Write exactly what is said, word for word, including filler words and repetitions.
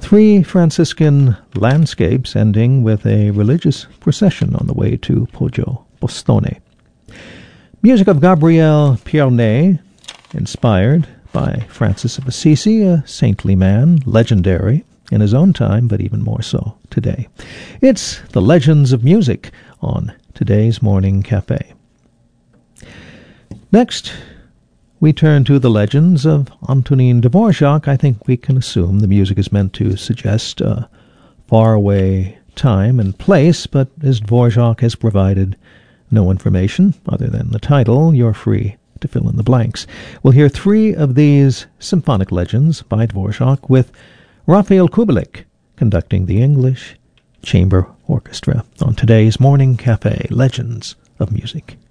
Three Franciscan landscapes ending with a religious procession on the way to Poggio Bostone. Music of Gabriel Pierné, inspired by Francis of Assisi, a saintly man, legendary in his own time, but even more so today. It's the Legends of Music on today's Morning Cafe. Next, we turn to the legends of Antonin Dvorak. I think we can assume the music is meant to suggest a faraway time and place, but as Dvorak has provided no information other than the title, you're free to fill in the blanks. We'll hear three of these symphonic legends by Dvorak with Rafael Kubelik conducting the English Chamber Orchestra on today's Morning Cafe Legends of Music.